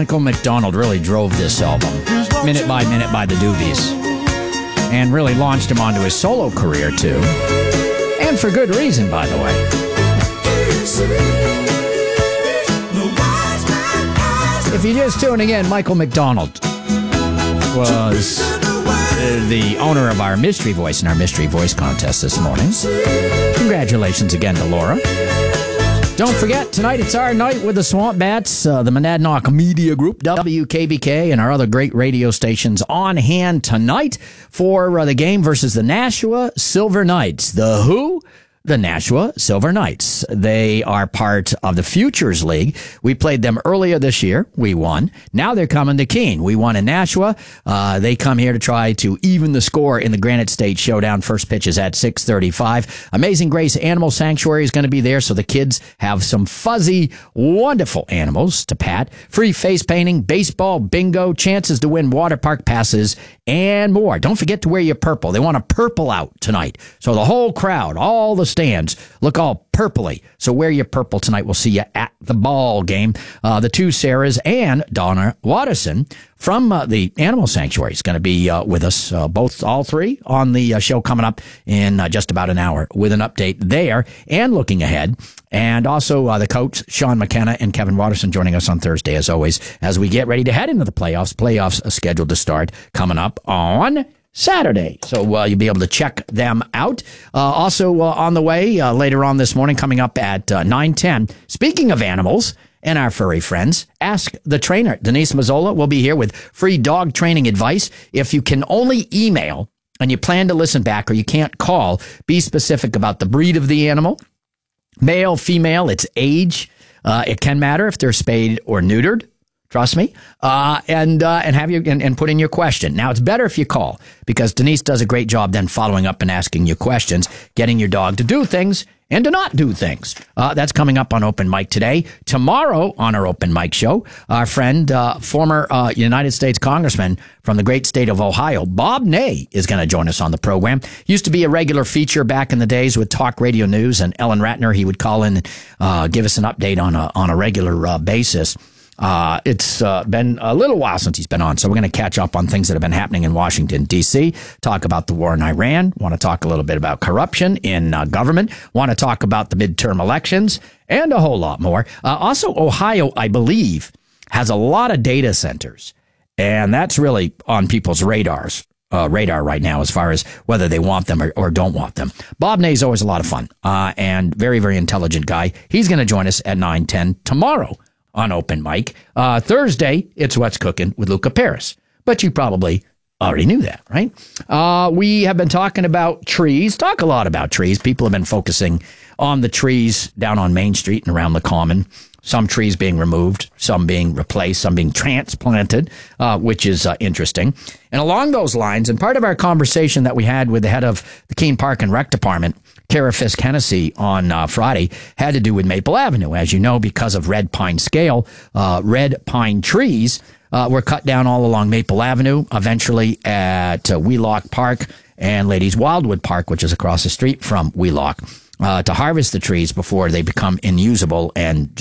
Michael McDonald really drove this album, minute by minute, by the Doobies, and really launched him onto his solo career, too. And for good reason, by the way. If you're just tuning in, Michael McDonald was the owner of our Mystery Voice in our Mystery Voice contest this morning. Congratulations again to Laura. Don't forget, tonight it's our night with the Swamp Bats, the Monadnock Media Group, WKBK, and our other great radio stations on hand tonight for the game versus the Nashua Silver Knights. The who? The Nashua Silver Knights. They are part of the Futures League. We played them earlier this year. We won. Now they're coming to Keene. We won in Nashua. They come here to try to even the score in the Granite State Showdown. First pitch is at 6:35. Amazing Grace Animal Sanctuary is going to be there, so the kids have some fuzzy, wonderful animals to pat. Free face painting, baseball, bingo, chances to win water park passes, and more. Don't forget to wear your purple. They want a purple out tonight. So the whole crowd, all the stands look all purpley. So wear your purple tonight. We'll see you at the ball game. The two Sarahs and Donna Watterson from the Animal Sanctuary is going to be with us, all three, on the show coming up in just about an hour with an update there and looking ahead. And also the coach, Sean McKenna and Kevin Watterson, joining us on Thursday, as always, as we get ready to head into the playoffs. Playoffs are scheduled to start coming up on Saturday. So you'll be able to check them out. Also on the way later on this morning, coming up at 9:10. Speaking of animals and our furry friends, Ask the Trainer. Denise Mazzola will be here with free dog training advice. If you can only email and you plan to listen back or you can't call, be specific about the breed of the animal. Male, female, its age. It can matter if they're spayed or neutered. Trust me, and have you and put in your question. Now, it's better if you call, because Denise does a great job then following up and asking you questions, getting your dog to do things and to not do things. That's coming up on Open Mic today. Tomorrow on our Open Mic show, our friend, former United States Congressman from the great state of Ohio, Bob Ney, is going to join us on the program. Used to be a regular feature back in the days with Talk Radio News and Ellen Ratner. He would call in and give us an update on a regular basis. It's been a little while since he's been on, so we're going to catch up on things that have been happening in Washington, D.C., talk about the war in Iran, want to talk a little bit about corruption in government, want to talk about the midterm elections, and a whole lot more. Also, Ohio, I believe, has a lot of data centers, and that's really on people's radar right now as far as whether they want them or don't want them. Bob Ney is always a lot of fun and very, very intelligent guy. He's going to join us at 9:10 tomorrow on Open Mic. Thursday, it's What's Cooking with Luca Paris. But you probably already knew that, right? We have been talking about trees, talk a lot about trees. People have been focusing on the trees down on Main Street and around the Common. Some trees being removed, some being replaced, some being transplanted, which is interesting. And along those lines, and part of our conversation that we had with the head of the Keene Park and Rec Department, Kara Fisk-Hennessy, on Friday, had to do with Maple Avenue. As you know, because of red pine scale, red pine trees were cut down all along Maple Avenue, eventually at Wheelock Park and Ladies Wildwood Park, which is across the street from Wheelock, to harvest the trees before they become unusable and